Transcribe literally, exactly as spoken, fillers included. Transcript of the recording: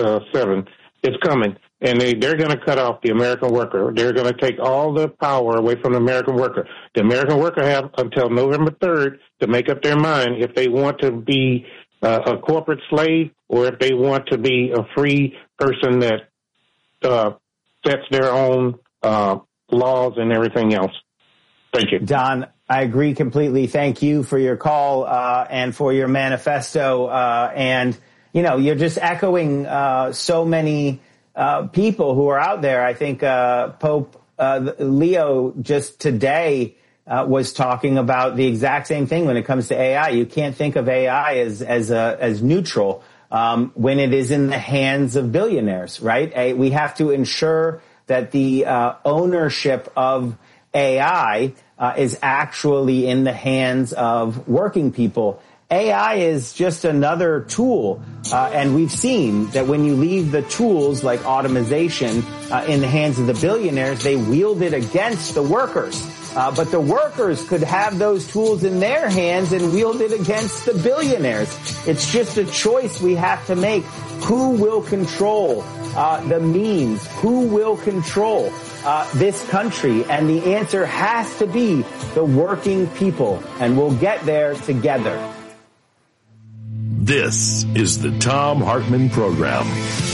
uh, seven is coming, and they, they're going to cut off the American worker. They're going to take all the power away from the American worker. The American worker have until November third to make up their mind if they want to be uh, a corporate slave or if they want to be a free person that uh, sets their own uh, laws and everything else. Thank you. Don, I agree completely. Thank you for your call uh, and for your manifesto. Uh, and, you know, you're just echoing uh, so many uh, people who are out there. I think uh, Pope uh, Leo just today uh, was talking about the exact same thing when it comes to A I. You can't think of A I as as uh, as neutral um, when it is in the hands of billionaires, right? A, we have to ensure that the uh, ownership of A I uh, is actually in the hands of working people. A I is just another tool, uh, and we've seen that when you leave the tools like automation uh, in the hands of the billionaires, they wield it against the workers. Uh, but the workers could have those tools in their hands and wield it against the billionaires. It's just a choice we have to make. Who will control uh, the means? Who will control uh, this country? And the answer has to be the working people, and we'll get there together. This is the Thom Hartmann Program.